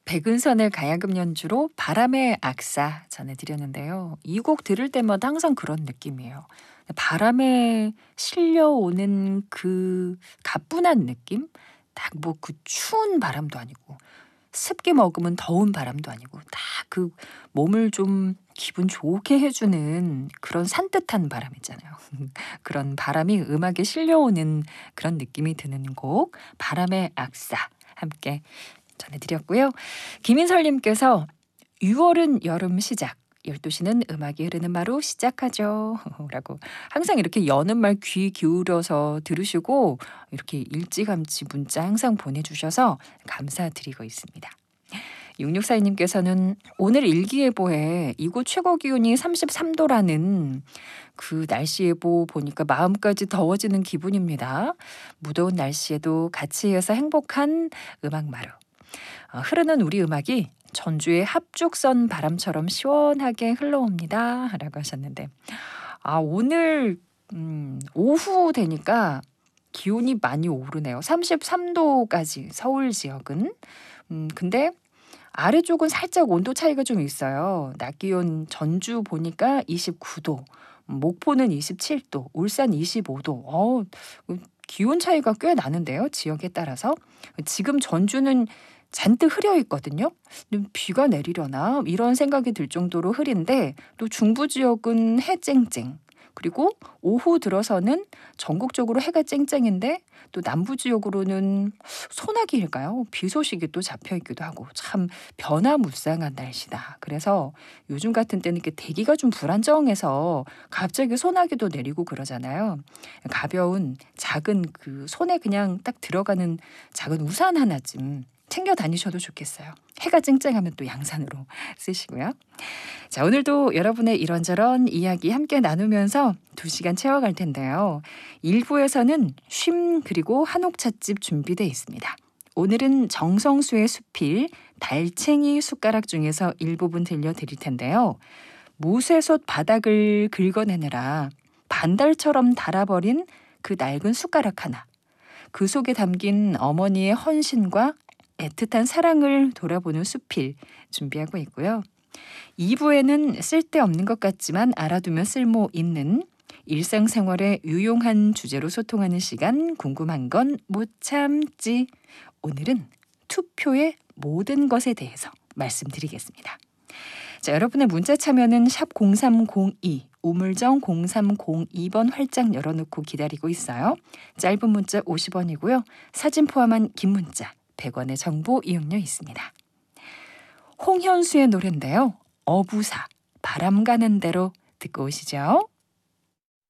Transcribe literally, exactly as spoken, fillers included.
백은선의 가야금 연주로 바람의 악사 전해드렸는데요. 이 곡 들을 때마다 항상 그런 느낌이에요. 바람에 실려오는 그 가뿐한 느낌? 딱 뭐 그 추운 바람도 아니고 습기 머금은 더운 바람도 아니고 딱 그 몸을 좀 기분 좋게 해주는 그런 산뜻한 바람 있잖아요. 그런 바람이 음악에 실려오는 그런 느낌이 드는 곡 바람의 악사 함께 전해드렸고요. 김인설님께서 유월은 여름 시작, 열두 시는 음악이 흐르는 마로 시작하죠. 라고 항상 이렇게 여는 말 귀 기울여서 들으시고 이렇게 일찌감치 문자 항상 보내주셔서 감사드리고 있습니다. 육육사이님께서는 오늘 일기예보에 이곳 최고 기온이 삼십삼 도라는 그 날씨 예보 보니까 마음까지 더워지는 기분입니다. 무더운 날씨에도 같이 해서 행복한 음악마루. 어, 흐르는 우리 음악이 전주의 합죽선 바람처럼 시원하게 흘러옵니다. 라고 하셨는데 아 오늘 음, 오후 되니까 기온이 많이 오르네요. 삼십삼 도까지 서울 지역은. 음, 근데 아래쪽은 살짝 온도 차이가 좀 있어요. 낮 기온 전주 보니까 이십구 도, 목포는 이십칠 도, 울산 이십오 도. 어, 기온 차이가 꽤 나는데요. 지역에 따라서. 지금 전주는 잔뜩 흐려 있거든요. 비가 내리려나 이런 생각이 들 정도로 흐린데 또 중부 지역은 해 쨍쨍. 그리고 오후 들어서는 전국적으로 해가 쨍쨍인데 또 남부 지역으로는 소나기일까요? 비 소식이 또 잡혀 있기도 하고 참 변화무쌍한 날씨다. 그래서 요즘 같은 때는 이렇게 대기가 좀 불안정해서 갑자기 소나기도 내리고 그러잖아요. 가벼운 작은 그 손에 그냥 딱 들어가는 작은 우산 하나쯤 챙겨 다니셔도 좋겠어요. 해가 쨍쨍하면 또 양산으로 쓰시고요. 자, 오늘도 여러분의 이런저런 이야기 함께 나누면서 두 시간 채워갈 텐데요. 일 부에서는 쉼 그리고 한옥 찻집 준비되어 있습니다. 오늘은 정성수의 수필 달챙이 숟가락 중에서 일부분 들려드릴 텐데요. 무쇠솥 바닥을 긁어내느라 반달처럼 닳아버린 그 낡은 숟가락 하나. 그 속에 담긴 어머니의 헌신과 애틋한 사랑을 돌아보는 수필 준비하고 있고요. 이 부에는 쓸데없는 것 같지만 알아두면 쓸모 있는 일상생활에 유용한 주제로 소통하는 시간 궁금한 건 못 참지. 오늘은 투표의 모든 것에 대해서 말씀드리겠습니다. 자, 여러분의 문자 참여는 샵 공삼공이 우물정 공삼공이 번 활짝 열어놓고 기다리고 있어요. 짧은 문자 오십 원이고요. 사진 포함한 긴 문자 백 원의 정보 이용료 있습니다. 홍현수의 노래인데요. 어부사 바람 가는 대로 듣고 오시죠.